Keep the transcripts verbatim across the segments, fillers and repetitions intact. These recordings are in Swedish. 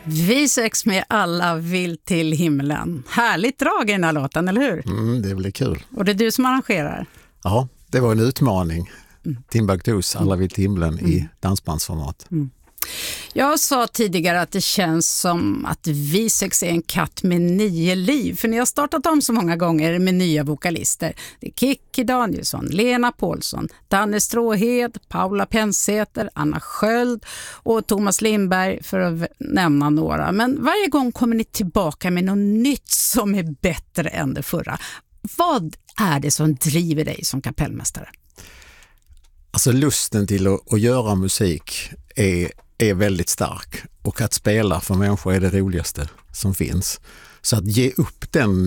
Vi sex med alla vill till himlen. Härligt drag i den här låten, eller hur? Mm, det blir kul. Och det är du som arrangerar? Ja, det var en utmaning. Mm. Timbuktus, alla vill till himlen mm. i dansbandsformat. Mm. Jag sa tidigare att det känns som att Vi sex är en katt med nio liv. För ni har startat om så många gånger med nya vokalister. Det är Kikki Danielsson, Lena Paulsson, Danne Stråhed, Paula Pensäter, Anna Sköld och Thomas Lindberg, för att nämna några. Men varje gång kommer ni tillbaka med något nytt som är bättre än det förra. Vad är det som driver dig som kapellmästare? Alltså lusten till att, att göra musik är, är väldigt stark, och att spela för människor är det roligaste som finns. Så att ge upp den,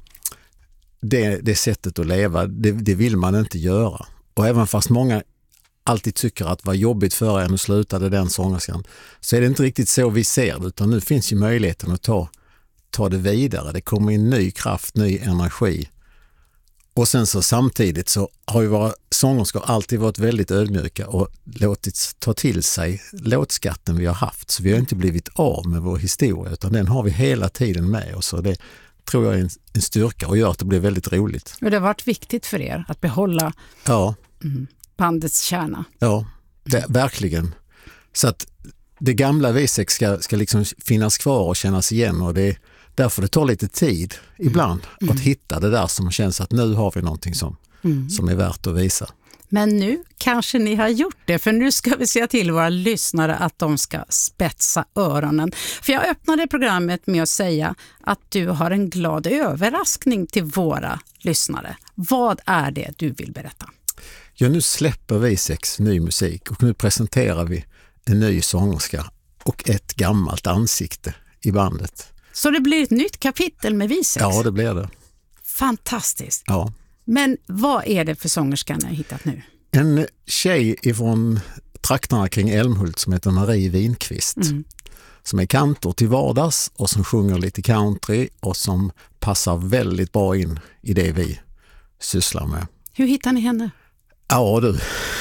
det, det sättet att leva, det, det vill man inte göra. Och även fast många alltid tycker att det var jobbigt för en och slutade den sångerskan, så är det inte riktigt så vi ser det, utan nu finns ju möjligheten att ta, ta det vidare. Det kommer in ny kraft, ny energi. Och sen så samtidigt så har ju våra sångerskor alltid varit väldigt ödmjuka och låtit ta till sig låtskatten vi har haft. Så vi har inte blivit av med vår historia, utan den har vi hela tiden med oss. Och det tror jag är en, en styrka och gör att det blir väldigt roligt. Och det har varit viktigt för er att behålla ja. bandets kärna. Ja, det, verkligen. Så att det gamla Vi sex ska, ska liksom finnas kvar och kännas igen, och det är därför det tar lite tid ibland mm. att hitta det där som känns att nu har vi någonting som, mm. som är värt att visa. Men nu kanske ni har gjort det, för nu ska vi säga till våra lyssnare att de ska spetsa öronen. För jag öppnade programmet med att säga att du har en glad överraskning till våra lyssnare. Vad är det du vill berätta? Ja, nu släpper Vi sex ny musik och nu presenterar vi en ny sångerska och ett gammalt ansikte i bandet. Så det blir ett nytt kapitel med Vi sex? Ja, det blir det. Fantastiskt. Ja. Men vad är det för sångerskan ni har hittat nu? En tjej ifrån trakterna kring Älmhult som heter Marie Winqvist. Mm. Som är kantor till vardags och som sjunger lite country och som passar väldigt bra in i det vi sysslar med. Hur hittar ni henne? Ja du.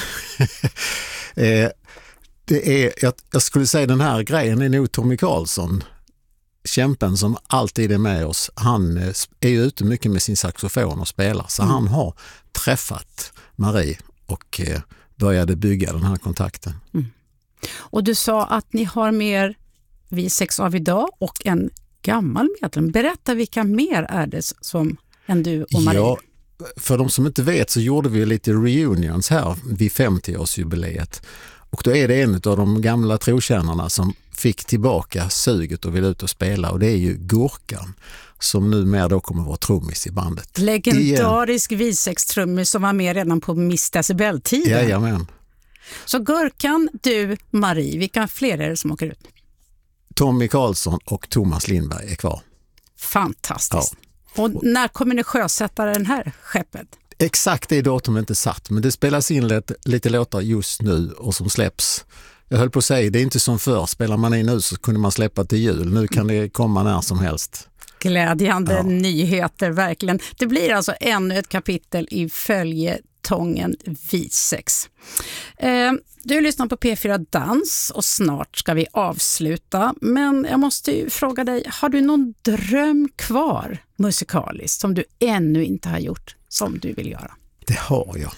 eh, det är, jag, jag skulle säga den här grejen är nog Tommy Karlsson. Kämpen som alltid är med oss, han är ju ute mycket med sin saxofon och spelar, så mm. han har träffat Marie och började bygga den här kontakten. Mm. Och du sa att ni har mer Vi sex av idag och en gammal medlem. Berätta, vilka mer är det som än du och Marie? Ja, för de som inte vet så gjorde vi lite reunions här vid femtioårsjubileet. Och då är det en av de gamla trotjänarna som fick tillbaka suget och vill ut och spela, och det är ju Gurkan som numera då kommer vara trummis i bandet. Legendarisk Vi sex-trummis som var med redan på Miss Decibel-tiden. Jajamän. Så Gurkan, du, Marie, vilka fler är det som åker ut? Tommy Karlsson och Thomas Lindberg är kvar. Fantastiskt. Ja. Och när kommer ni sjösätta den här skeppet? Exakt det datum inte satt, men det spelas in lite, lite låtar just nu och som släpps. Jag höll på att säga, det är inte som förr. Spelar man in nu så kunde man släppa till jul. Nu kan det komma när som helst. Glädjande ja. nyheter, verkligen. Det blir alltså ännu ett kapitel i följetongen Vi sex. Eh, du lyssnar på P fyra Dans och snart ska vi avsluta. Men jag måste ju fråga dig, har du någon dröm kvar musikaliskt som du ännu inte har gjort, som du vill göra? Det har jag.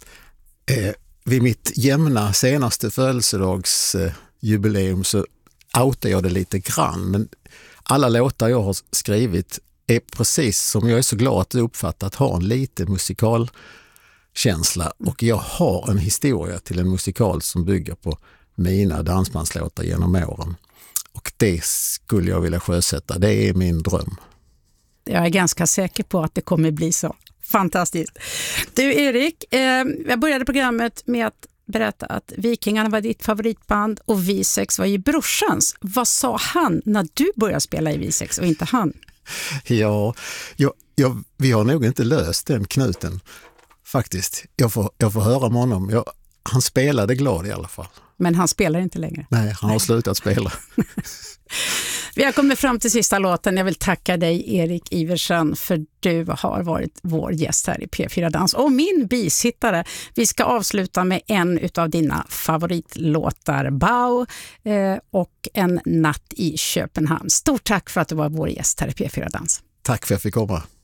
Eh, vid mitt jämna senaste födelsedagsjubileum eh, så outar jag det lite grann, men alla låtar jag har skrivit är precis som jag är så glad att du uppfattat ha en lite musikalkänsla, och jag har en historia till en musikal som bygger på mina dansbandslåtar genom åren, och det skulle jag vilja sjösätta. Det är min dröm. Jag är ganska säker på att det kommer bli så. Fantastiskt. Du Erik, eh, jag började programmet med att berätta att Vikingarna var ditt favoritband och Vi sex var ju brorsans. Vad sa han när du började spela i Vi sex och inte han? Ja, jag, jag, vi har nog inte löst den knuten faktiskt. Jag får, jag får höra med honom. Jag, han spelade glad i alla fall. Men han spelar inte längre? Nej, han har Nej. slutat spela. Vi har kommit fram till sista låten. Jag vill tacka dig, Erik Iversen, för du har varit vår gäst här i P fyra Dans och min bisittare. Vi ska avsluta med en av dina favoritlåtar, Bau eh, och En natt i Köpenhamn. Stort tack för att du var vår gäst här i P fyra Dans. Tack för att jag fick komma.